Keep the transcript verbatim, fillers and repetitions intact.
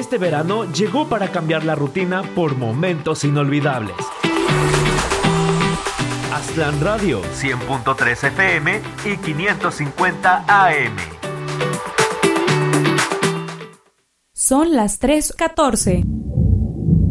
Este verano llegó para cambiar la rutina por momentos inolvidables. Aztlán Radio, cien punto tres F M y quinientos cincuenta A M. Son las tres catorce.